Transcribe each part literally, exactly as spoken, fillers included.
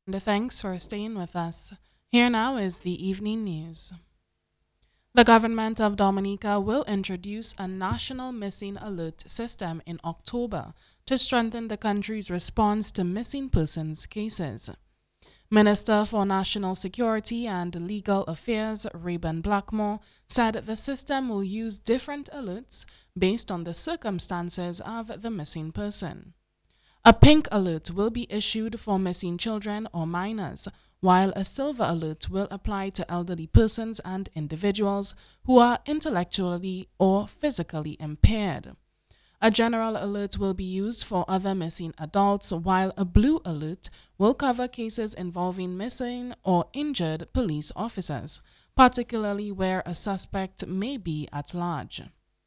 And thanks for staying with us. Here now is the evening news. The government of Dominica will introduce a national missing alert system in October to strengthen the country's response to missing persons cases. Minister for National Security and Legal Affairs Rayburn Blackmore said the system will use different alerts based on the circumstances of the missing person. A pink alert will be issued for missing children or minors, while a silver alert will apply to elderly persons and individuals who are intellectually or physically impaired. A general alert will be used for other missing adults, while a blue alert will cover cases involving missing or injured police officers, particularly where a suspect may be at large.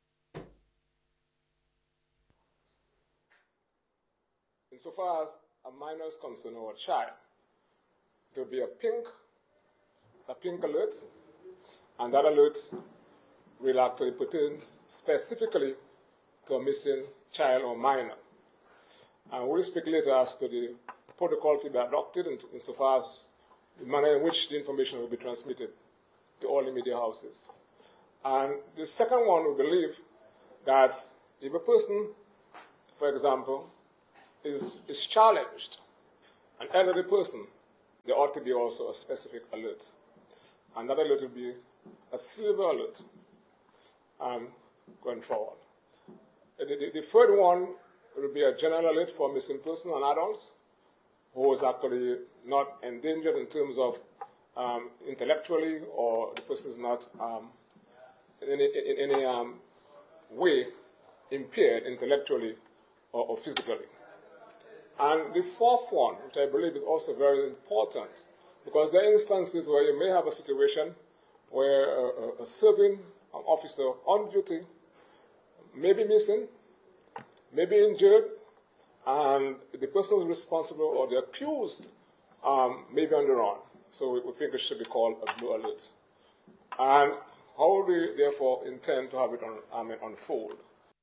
Insofar as a minor is concerned or a child, there will be a pink, a pink alert, and that alert will actually pertain specifically to a missing child or minor. And we'll speak later as to the protocol to be adopted insofar as the manner in which the information will be transmitted to all the media houses. And the second one, we believe that if a person, for example, is, is challenged, an elderly person, there ought to be also a specific alert. And that alert will be a silver alert um, going forward. The, the, the third one will be a general alert for missing persons and adults who is actually not endangered in terms of um, intellectually, or the person is not um, in any, in any um, way impaired intellectually or, or physically. And the fourth one, which I believe is also very important, because there are instances where you may have a situation where a, a serving officer on duty may be missing, may be injured, and the person who is responsible or the accused um, may be on the run. So we, we think it should be called a blue alert. And how do we therefore intend to have it on, I mean, unfold?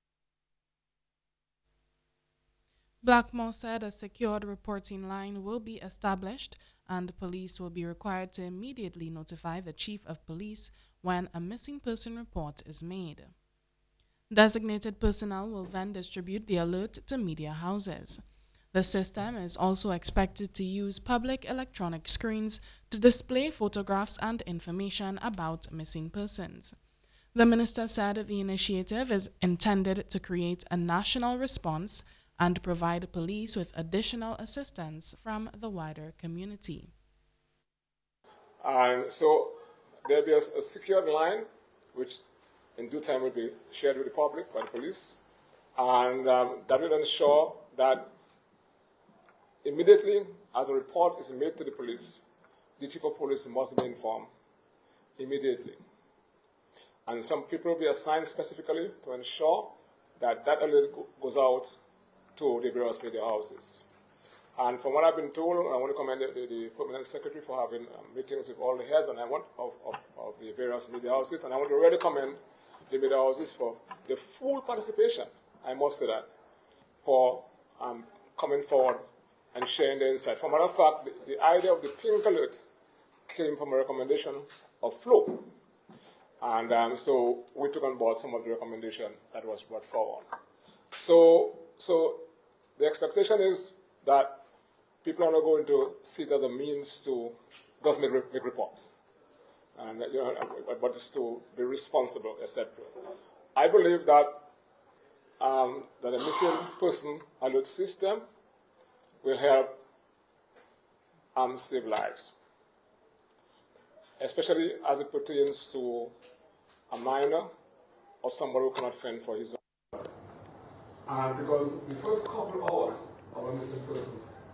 Blackmore said a secured reporting line will be established and police will be required to immediately notify the chief of police when a missing person report is made. Designated personnel will then distribute the alert to media houses. The system is also expected to use public electronic screens to display photographs and information about missing persons. The minister said the initiative is intended to create a national response and provide police with additional assistance from the wider community. And so there will be a, a secured line, which in due time will be shared with the public by the police, and um, that will ensure that immediately as a report is made to the police, the chief of police must be informed immediately. And some people will be assigned specifically to ensure that that alert goes out to the various media houses. And from what I've been told, I want to commend the, the, the permanent secretary for having um, meetings with all the heads and I want of, of, of the various media houses, and I want to really commend the media houses for the full participation, I must say that, for um, coming forward and sharing the insight. For matter of fact, the, the idea of the pink alert came from a recommendation of Flo. And um, so we took on board some of the recommendation that was brought forward. So, so the expectation is that people are not going to see it as a means to just make, make reports, and you know, but it's to be responsible, et cetera. I believe that um, that a missing person alert system will help um, save lives, especially as it pertains to a minor or somebody who cannot fend for his own. And because the first couple hours of a missing person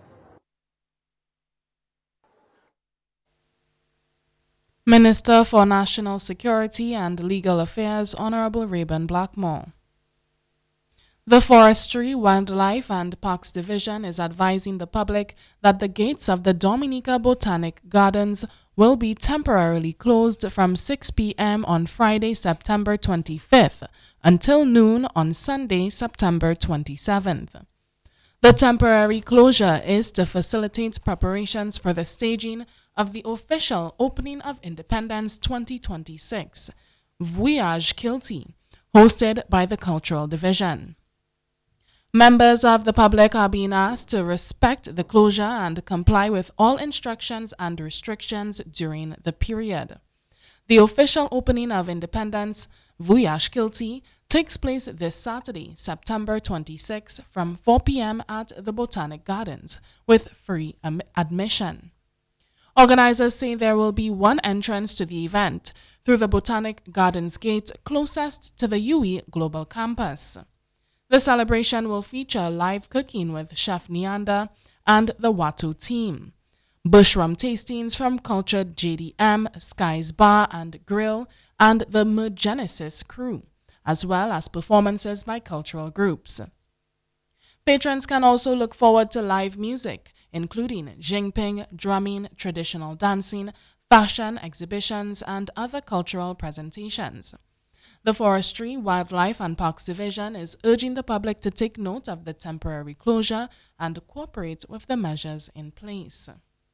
Minister for National Security and Legal Affairs, Honorable Rayburn Blackmore. The Forestry, Wildlife and Parks Division is advising the public that the gates of the Dominica Botanic Gardens will be temporarily closed from six p.m. on Friday, September twenty-fifth until noon on Sunday, September twenty-seventh. The temporary closure is to facilitate preparations for the staging of the official opening of Independence twenty twenty-six, Voyage Kilty, hosted by the Cultural Division. Members of the public are being asked to respect the closure and comply with all instructions and restrictions during the period. The official opening of Independence, Voyage Kilty, takes place this Saturday, September twenty-sixth, from four p.m. at the Botanic Gardens, with free am- admission. Organizers say there will be one entrance to the event through the Botanic Gardens gate closest to the U W I Global Campus. The celebration will feature live cooking with Chef Neander and the Watu team, bushrum tastings from Cultured J D M, Sky's Bar and Grill, and the Mergenesis crew, as well as performances by cultural groups. Patrons can also look forward to live music, including jingping, drumming, traditional dancing, fashion exhibitions, and other cultural presentations. The Forestry, Wildlife and Parks Division is urging the public to take note of the temporary closure and cooperate with the measures in place.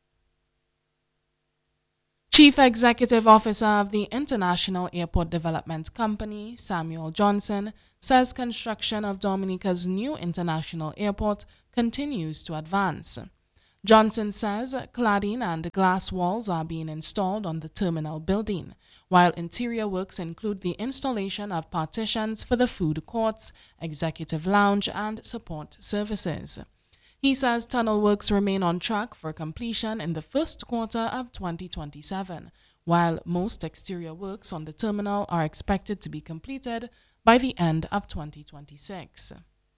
Chief Executive Officer of the International Airport Development Company, Samuel Johnson, says construction of Dominica's new international airport continues to advance. Johnson says cladding and glass walls are being installed on the terminal building, while interior works include the installation of partitions for the food courts, executive lounge, and support services. He says tunnel works remain on track for completion in the first quarter of twenty twenty-seven, while most exterior works on the terminal are expected to be completed by the end of twenty twenty-six.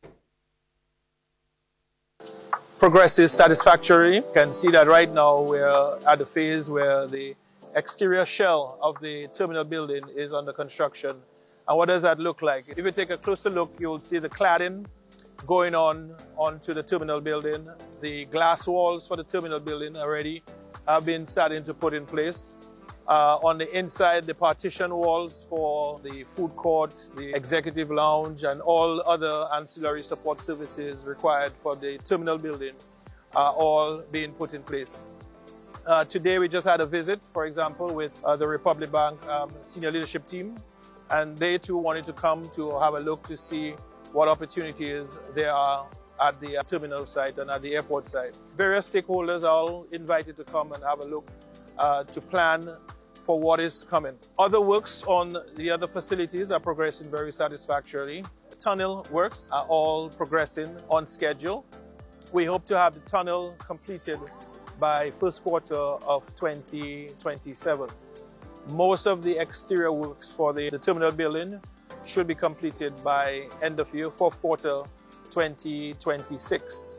Progress is satisfactory. You can see that right now we're at the phase where the exterior shell of the terminal building is under construction. And what does that look like? If you take a closer look, you'll see the cladding going on onto the terminal building. The glass walls for the terminal building already have been starting to put in place. Uh, on the inside, the partition walls for the food court, the executive lounge, and all other ancillary support services required for the terminal building are all being put in place. Uh, today we just had a visit, for example, with uh, the Republic Bank um, senior leadership team, and they too wanted to come to have a look to see what opportunities there are at the uh, terminal site and at the airport site. Various stakeholders are all invited to come and have a look uh, to plan for what is coming. Other works on the other facilities are progressing very satisfactorily. The tunnel works are all progressing on schedule. We hope to have the tunnel completed by first quarter of twenty twenty-seven. Most of the exterior works for the, the terminal building should be completed by end of year, fourth quarter twenty twenty-six.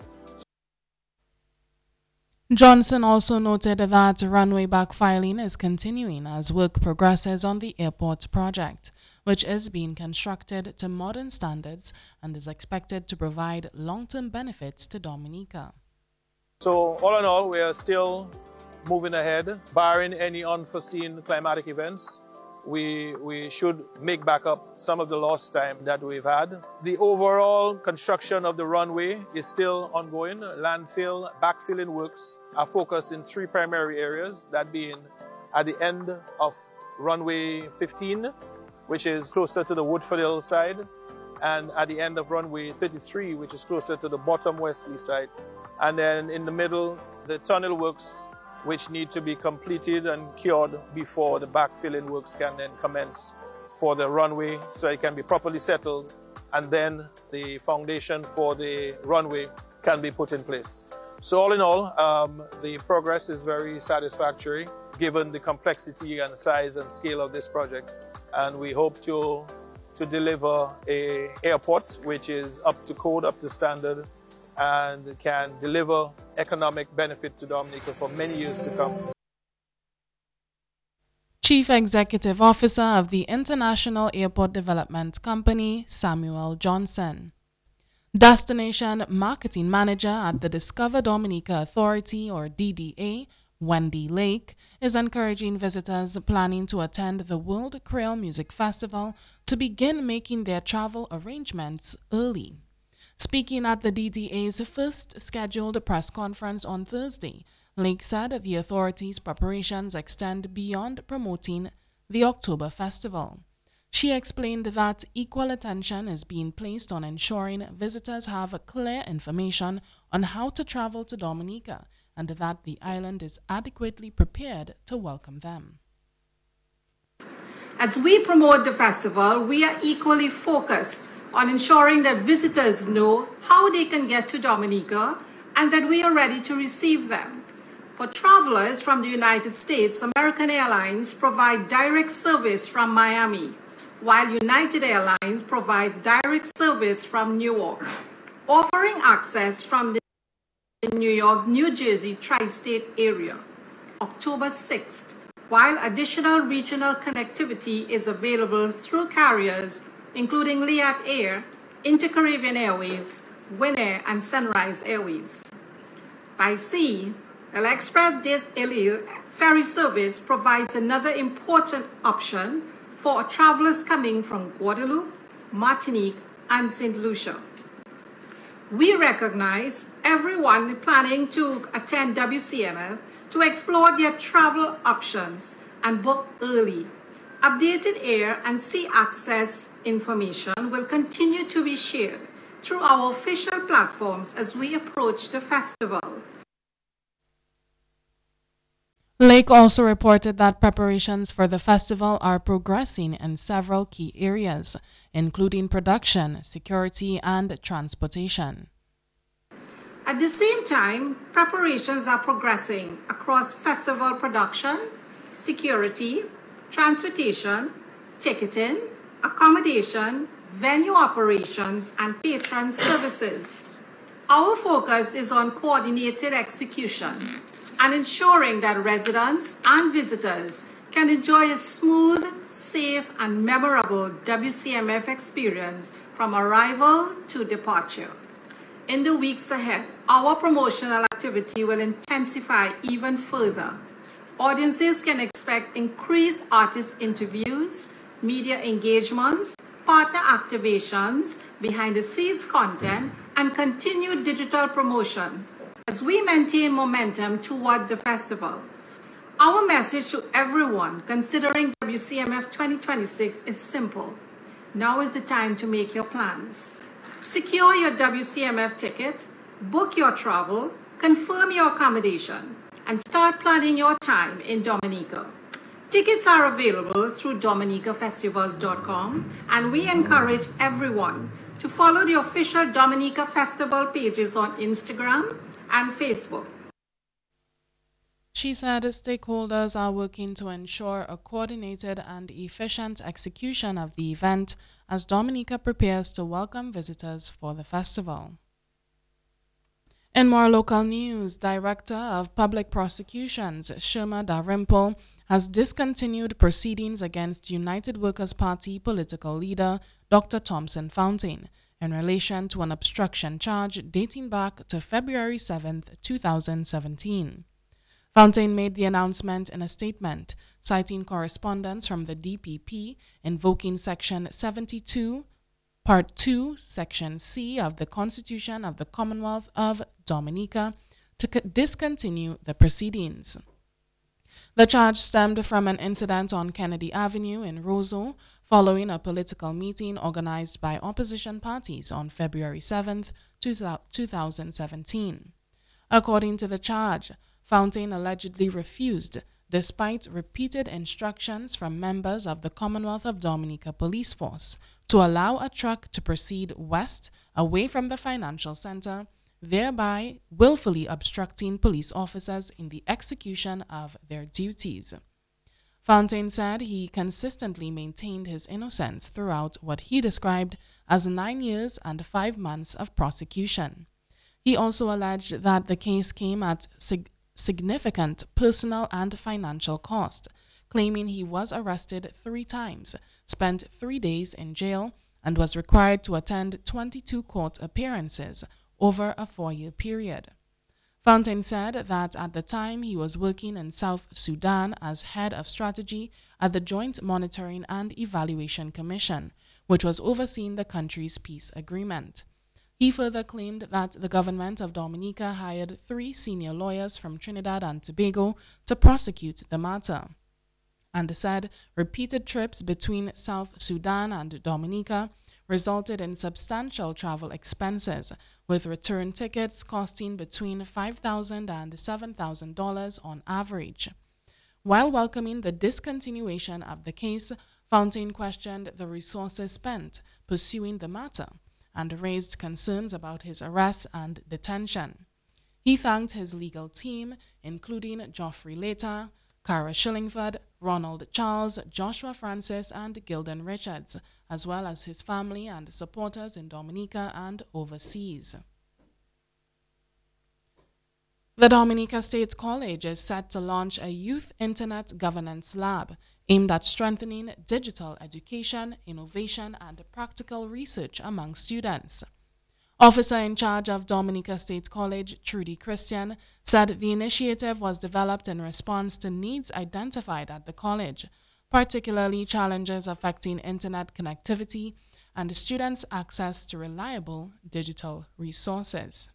Johnson also noted that runway backfiling is continuing as work progresses on the airport project, which is being constructed to modern standards and is expected to provide long-term benefits to Dominica. So all in all, we are still moving ahead, barring any unforeseen climatic events. We, we should make back up some of the lost time that we've had. The overall construction of the runway is still ongoing. Landfill, backfilling works are focused in three primary areas, that being at the end of runway fifteen, which is closer to the Woodford Hill side, and at the end of runway thirty-three, which is closer to the bottom Wesley side. And then in the middle, the tunnel works, which need to be completed and cured before the backfilling works can then commence for the runway so it can be properly settled, and then the foundation for the runway can be put in place. So all in all, um, the progress is very satisfactory given the complexity and size and scale of this project, and we hope to, to deliver a airport which is up to code, up to standard, and can deliver economic benefit to Dominica for many years to come. Chief Executive Officer of the International Airport Development Company, Samuel Johnson. Destination Marketing Manager at the Discover Dominica Authority, or D D A, Wendy Lake, is encouraging visitors planning to attend the World Creole Music Festival to begin making their travel arrangements early. Speaking at the D D A's first scheduled press conference on Thursday, Lake said the authorities' preparations extend beyond promoting the October festival. She explained that equal attention is being placed on ensuring visitors have clear information on how to travel to Dominica and that the island is adequately prepared to welcome them. As we promote the festival, we are equally focused on ensuring that visitors know how they can get to Dominica and that we are ready to receive them. For travelers from the United States, American Airlines provide direct service from Miami, while United Airlines provides direct service from Newark, offering access from the New York, New Jersey tri-state area. October sixth, while additional regional connectivity is available through carriers including Liat Air, Inter-Caribbean Airways, Winair, and Sunrise Airways. By sea, El Express des Îles ferry service provides another important option for travelers coming from Guadeloupe, Martinique, and Saint Lucia. We recognize everyone planning to attend W C M F to explore their travel options and book early. Updated air and sea access information will continue to be shared through our official platforms as we approach the festival. Lake also reported that preparations for the festival are progressing in several key areas, including production, security, and transportation. At the same time, preparations are progressing across festival production, security, transportation, ticketing, accommodation, venue operations, and patron services. Our focus is on coordinated execution and ensuring that residents and visitors can enjoy a smooth, safe, and memorable W C M F experience from arrival to departure. In the weeks ahead, our promotional activity will intensify even further. Audiences can expect increased artist interviews, media engagements, partner activations, behind-the-scenes content, and continued digital promotion as we maintain momentum toward the festival. Our message to everyone considering W C M F twenty twenty-six is simple. Now is the time to make your plans. Secure your W C M F ticket, book your travel, confirm your accommodation, and start planning your time in Dominica. Tickets are available through dominica festivals dot com, and we encourage everyone to follow the official Dominica Festival pages on Instagram and Facebook. She said stakeholders are working to ensure a coordinated and efficient execution of the event as Dominica prepares to welcome visitors for the festival. In more local news, Director of Public Prosecutions, Sherma Dalrymple, has discontinued proceedings against United Workers' Party political leader Doctor Thompson Fountain in relation to an obstruction charge dating back to February seventh, two thousand seventeen. Fountain made the announcement in a statement, citing correspondence from the D P P invoking Section seventy-two, Part two, Section C of the Constitution of the Commonwealth of Dominica to c- discontinue the proceedings. The charge stemmed from an incident on Kennedy Avenue in Roseau following a political meeting organized by opposition parties on February seventh, two thousand seventeen. According to the charge, Fountain allegedly refused, despite repeated instructions from members of the Commonwealth of Dominica Police Force, to allow a truck to proceed west away from the financial center, thereby willfully obstructing police officers in the execution of their duties. Fountain said he consistently maintained his innocence throughout what he described as nine years and five months of prosecution. He also alleged that the case came at sig- significant personal and financial cost, claiming he was arrested three times, spent three days in jail, and was required to attend twenty-two court appearances over a four-year period. Fountain said that at the time he was working in South Sudan as head of strategy at the Joint Monitoring and Evaluation Commission, which was overseeing the country's peace agreement. He He further claimed that the government of Dominica hired three senior lawyers from Trinidad and Tobago to prosecute the matter, and said repeated trips between South Sudan and Dominica resulted in substantial travel expenses, with return tickets costing between five thousand dollars and seven thousand dollars on average. While welcoming the discontinuation of the case, Fountain questioned the resources spent pursuing the matter and raised concerns about his arrest and detention. He thanked his legal team, including Geoffrey Leta, Cara Shillingford, Ronald Charles, Joshua Francis, and Gilden Richards, as well as his family and supporters in Dominica and overseas. The Dominica State College is set to launch a youth internet governance lab aimed at strengthening digital education, innovation, and practical research among students. Officer in charge of Dominica State College, Trudy Christian, said the initiative was developed in response to needs identified at the college, particularly challenges affecting internet connectivity and students' access to reliable digital resources.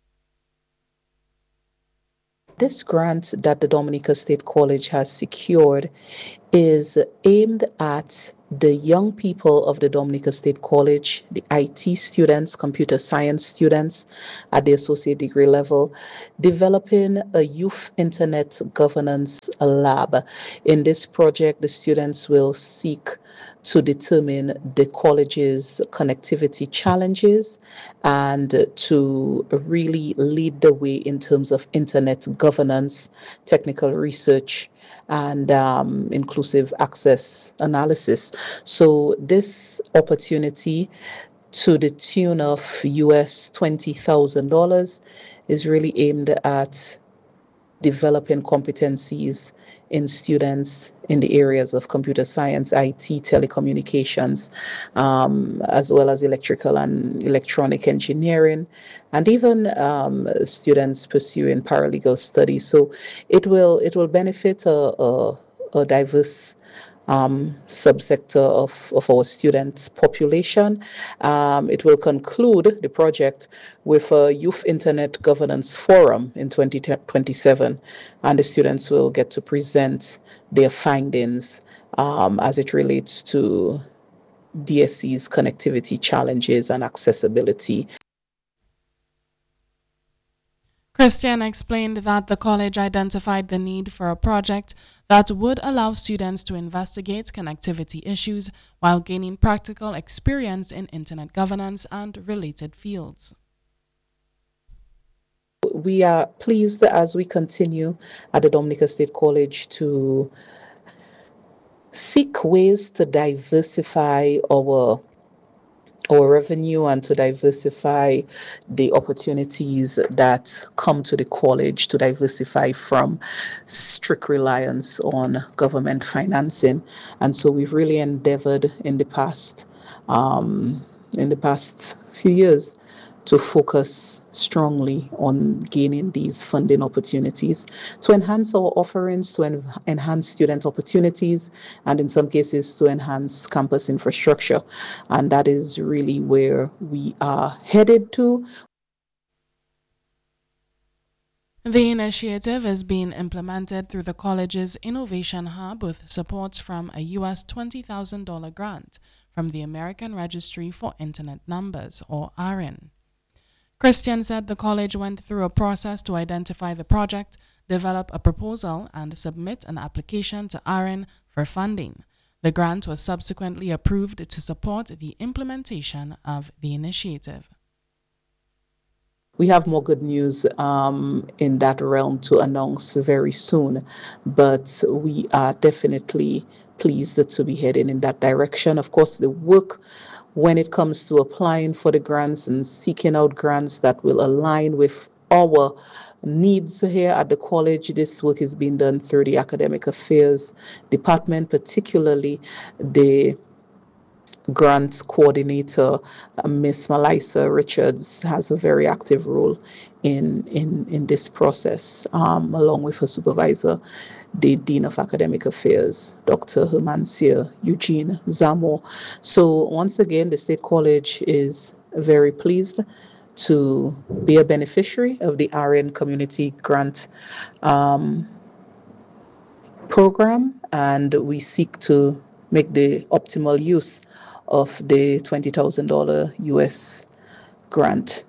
This grant that the Dominica State College has secured is aimed at the young people of the Dominica State College, the I T students, computer science students at the associate degree level, developing a youth internet governance lab. In this project, the students will seek to determine the college's connectivity challenges and to really lead the way in terms of internet governance, technical research, and um, inclusive access analysis. So this opportunity, to the tune of U S twenty thousand dollars, is really aimed at developing competencies in students in the areas of computer science, I T, telecommunications, um, as well as electrical and electronic engineering, and even um, students pursuing paralegal studies. So it will it will benefit a, a, a diverse Um, subsector of, of our student population. Um, it will conclude the project with a Youth Internet Governance Forum in twenty twenty-seven, and the students will get to present their findings um, as it relates to D S C's connectivity challenges and accessibility. Christian explained that the college identified the need for a project that would allow students to investigate connectivity issues while gaining practical experience in internet governance and related fields. We are pleased as we continue at the Dominica State College to seek ways to diversify our our revenue and to diversify the opportunities that come to the college, to diversify from strict reliance on government financing. And so we've really endeavored in the past, um, in the past few years to focus strongly on gaining these funding opportunities to enhance our offerings, to en- enhance student opportunities, and in some cases to enhance campus infrastructure. And that is really where we are headed to. The initiative is being implemented through the college's Innovation Hub with support from a U S twenty thousand dollars grant from the American Registry for Internet Numbers, or A R I N. Christian said the college went through a process to identify the project, develop a proposal, and submit an application to A R I N for funding. The grant was subsequently approved to support the implementation of the initiative. We have more good news um, in that realm to announce very soon, but we are definitely pleased to be heading in that direction. Of course, the work when it comes to applying for the grants and seeking out grants that will align with our needs here at the college, this work is being done through the Academic Affairs Department, particularly the grant coordinator, uh, Miss Melissa Richards, has a very active role in in, in this process, um, along with her supervisor, the Dean of Academic Affairs, Doctor Hermansia Eugene Zamo. So once again, the State College is very pleased to be a beneficiary of the R N Community Grant um, program, and we seek to make the optimal use of the twenty thousand dollars U S grant.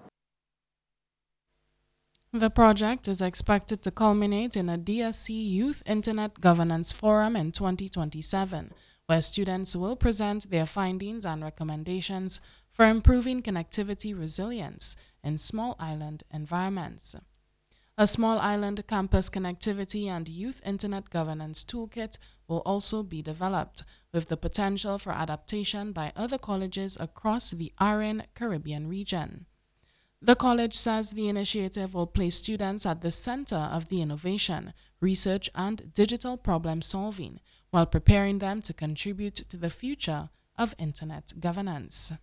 The project is expected to culminate in a D S C Youth Internet Governance Forum in twenty twenty-seven, where students will present their findings and recommendations for improving connectivity resilience in small island environments. A small island campus connectivity and youth internet governance toolkit will also be developed, with the potential for adaptation by other colleges across the R N Caribbean region. The college says the initiative will place students at the center of the innovation, research, and digital problem solving, while preparing them to contribute to the future of internet governance.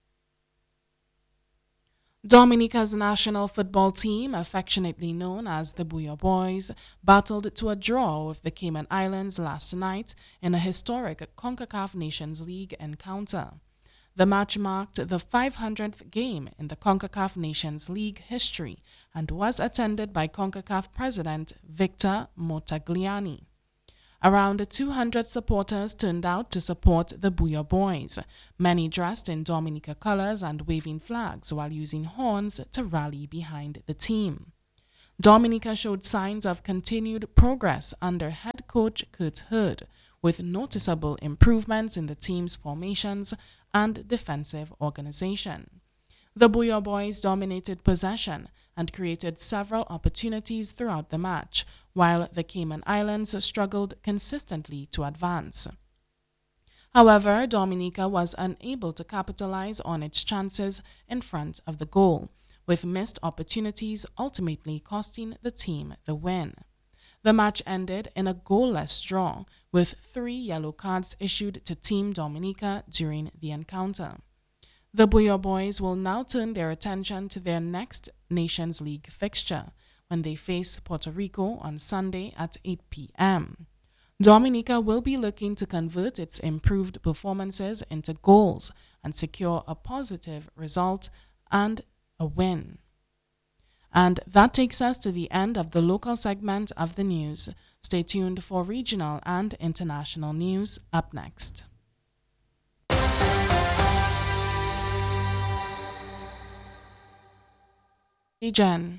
Dominica's national football team, affectionately known as the Booyah Boys, battled to a draw with the Cayman Islands last night in a historic CONCACAF Nations League encounter. The match marked the five hundredth game in the CONCACAF Nations League history and was attended by CONCACAF President Victor Montagliani. Around two hundred supporters turned out to support the Booyah Boys, many dressed in Dominica colors and waving flags while using horns to rally behind the team. Dominica showed signs of continued progress under head coach Kurt Hurd, with noticeable improvements in the team's formations and defensive organization. The Booyah Boys dominated possession and created several opportunities throughout the match, while the Cayman Islands struggled consistently to advance. However, Dominica was unable to capitalize on its chances in front of the goal, with missed opportunities ultimately costing the team the win. The match ended in a goalless draw, with three yellow cards issued to Team Dominica during the encounter. The Booyah Boys will now turn their attention to their next Nations League fixture, when they face Puerto Rico on Sunday at eight p.m. Dominica will be looking to convert its improved performances into goals and secure a positive result and a win. And that takes us to the end of the local segment of the news. Stay tuned for regional and international news up next. Region.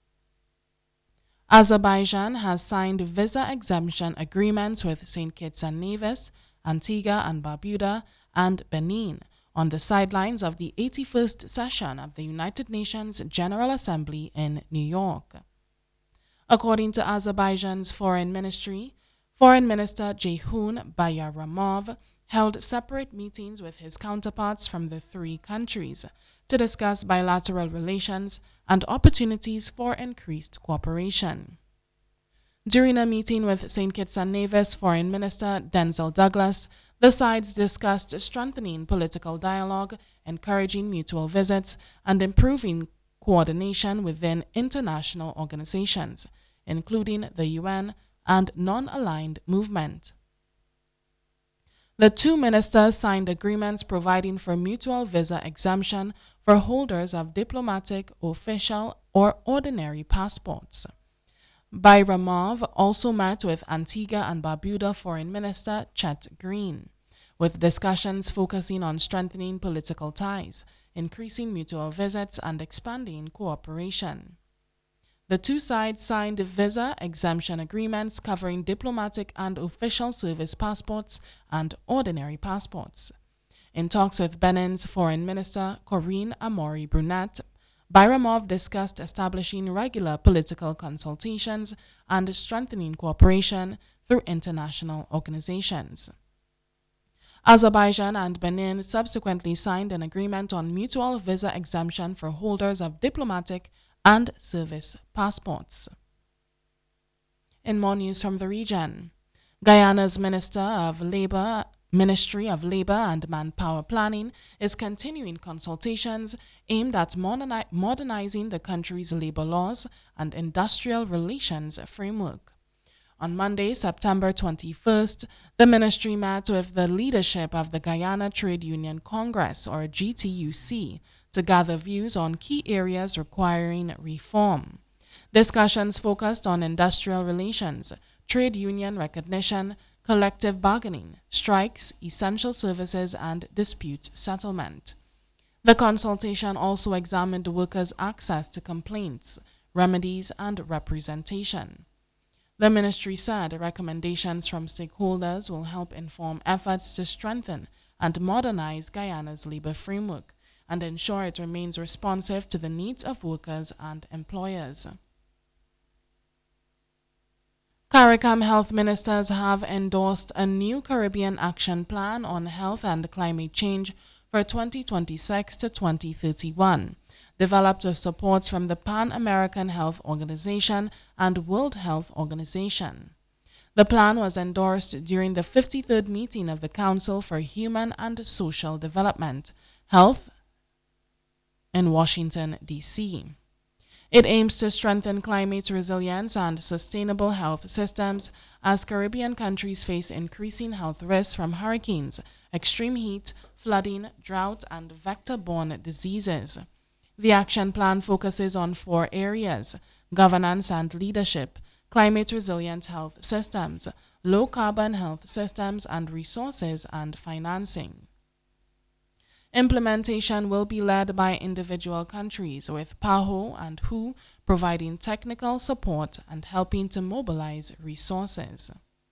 Azerbaijan has signed visa exemption agreements with Saint Kitts and Nevis, Antigua and Barbuda, and Benin on the sidelines of the eighty-first session of the United Nations General Assembly in New York. According to Azerbaijan's foreign ministry, Foreign Minister Ceyhun Bayramov held separate meetings with his counterparts from the three countries to discuss bilateral relations and opportunities for increased cooperation. During a meeting with Saint Kitts and Nevis Foreign Minister Denzel Douglas, the sides discussed strengthening political dialogue, encouraging mutual visits, and improving coordination within international organizations, including the U N and non-aligned movement. The two ministers signed agreements providing for mutual visa exemption for holders of diplomatic, official, or ordinary passports. Bayramov also met with Antigua and Barbuda Foreign Minister Chet Green, with discussions focusing on strengthening political ties, increasing mutual visits, and expanding cooperation. The two sides signed visa exemption agreements covering diplomatic and official service passports and ordinary passports. In talks with Benin's Foreign Minister Corinne Amori Brunette, Bayramov discussed establishing regular political consultations and strengthening cooperation through international organizations. Azerbaijan and Benin subsequently signed an agreement on mutual visa exemption for holders of diplomatic and service passports. In more news from the region, Guyana's Minister of Labor, Ministry of Labor and Manpower Planning is continuing consultations aimed at moderni- modernizing the country's labor laws and industrial relations framework. On Monday, September twenty-first, the ministry met with the leadership of the Guyana Trade Union Congress, or G T U C, to gather views on key areas requiring reform. Discussions focused on industrial relations, trade union recognition, collective bargaining, strikes, essential services, and dispute settlement. The consultation also examined workers' access to complaints, remedies, and representation. The ministry said recommendations from stakeholders will help inform efforts to strengthen and modernize Guyana's labor framework and ensure it remains responsive to the needs of workers and employers. CARICOM health ministers have endorsed a new Caribbean Action Plan on Health and Climate Change for twenty twenty-six to twenty thirty-one, developed with support from the Pan-American Health Organization and World Health Organization. The plan was endorsed during the fifty-third meeting of the Council for Human and Social Development, Health in Washington, D C It aims to strengthen climate resilience and sustainable health systems as Caribbean countries face increasing health risks from hurricanes, extreme heat, flooding, drought, and vector-borne diseases. The action plan focuses on four areas: governance and leadership, climate-resilient health systems, low-carbon health systems, and resources and financing. Implementation will be led by individual countries, with PAHO and W H O providing technical support and helping to mobilize resources.